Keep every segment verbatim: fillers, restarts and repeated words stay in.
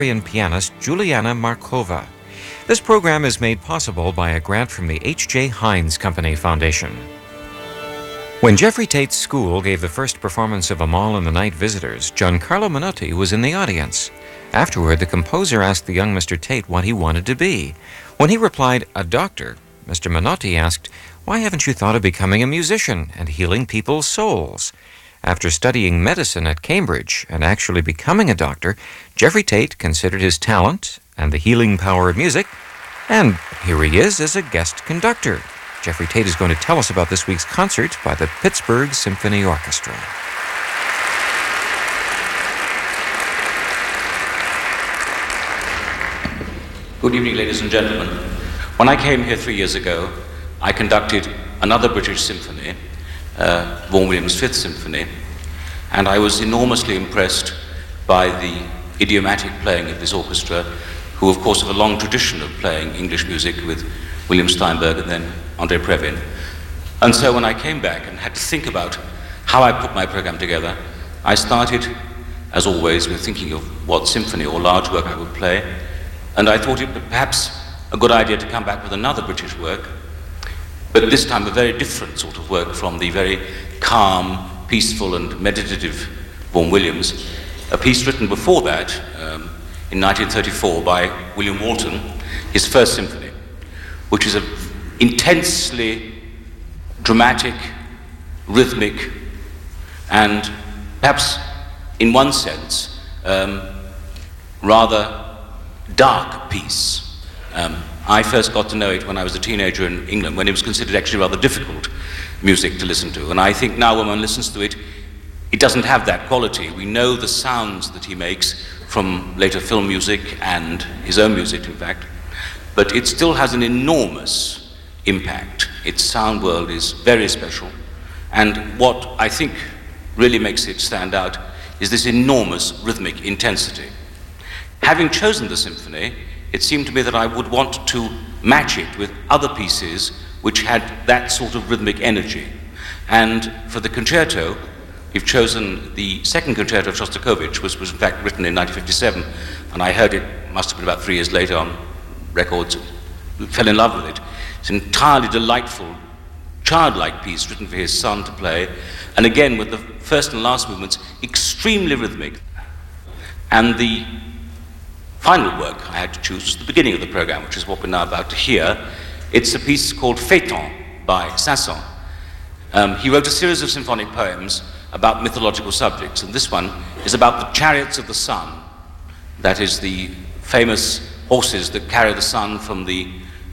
and pianist Juliana Markova. This program is made possible by a grant from the H J Heinz Company Foundation. When Jeffrey Tate's school gave the first performance of Amahl and the Night Visitors, Giancarlo Menotti was in the audience. Afterward, the composer asked the young Mister Tate what he wanted to be. When he replied, a doctor, Mister Menotti asked, "Why haven't you thought of becoming a musician and healing people's souls?" After studying medicine at Cambridge and actually becoming a doctor, Jeffrey Tate considered his talent and the healing power of music, and here he is as a guest conductor. Jeffrey Tate is going to tell us about this week's concert by the Pittsburgh Symphony Orchestra. Good evening, ladies and gentlemen. When I came here three years ago, I conducted another British symphony, uh, Vaughan Williams' Fifth Symphony, and I was enormously impressed by the idiomatic playing of this orchestra, who of course have a long tradition of playing English music with William Steinberg and then Andre Previn. And so when I came back and had to think about how I put my program together, I started, as always, with thinking of what symphony or large work I would play, and I thought it perhaps a good idea to come back with another British work, but this time a very different sort of work from the very calm, peaceful and meditative Vaughan Williams, a piece written before that, um, in nineteen thirty-four by William Walton, his first symphony, which is an intensely dramatic, rhythmic, and perhaps in one sense, um, rather dark piece. Um, I first got to know it when I was a teenager in England, when it was considered actually rather difficult music to listen to. And I think now when one listens to it, it doesn't have that quality. We know the sounds that he makes from later film music and his own music, in fact, but it still has an enormous impact. Its sound world is very special. And what I think really makes it stand out is this enormous rhythmic intensity. Having chosen the symphony, it seemed to me that I would want to match it with other pieces which had that sort of rhythmic energy. And for the concerto, we've chosen the second concerto of Shostakovich, which was in fact written in nineteen fifty-seven, and I heard it, must have been about three years later on records, fell in love with it. It's an entirely delightful, childlike piece written for his son to play, and again with the first and last movements, extremely rhythmic. And the final work I had to choose was the beginning of the program, which is what we're now about to hear. It's a piece called Phaeton by Saint-Saëns. Um, he wrote a series of symphonic poems about mythological subjects, and this one is about the chariots of the sun. That is, the famous horses that carry the sun from the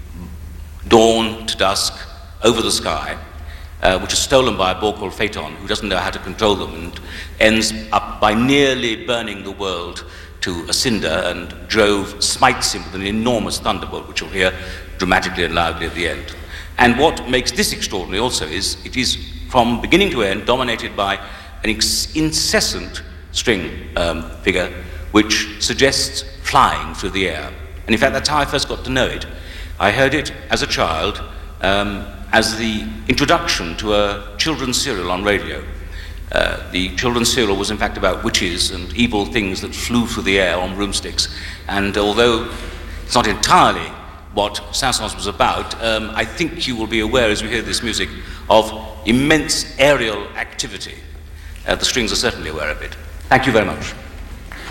dawn to dusk over the sky, uh, which is stolen by a boy called Phaeton, who doesn't know how to control them, and ends up by nearly burning the world to a cinder, and Jove smites him with an enormous thunderbolt, which you'll hear dramatically and loudly at the end. And what makes this extraordinary also is it is from beginning to end dominated by an ex- incessant string um, figure which suggests flying through the air. And in fact, that's how I first got to know it. I heard it as a child um, as the introduction to a children's serial on radio. Uh, the children's serial was in fact about witches and evil things that flew through the air on broomsticks. And although it's not entirely what Saint-Saëns was about, um, I think you will be aware as we hear this music of immense aerial activity. Uh, the strings are certainly aware of it. Thank you very much.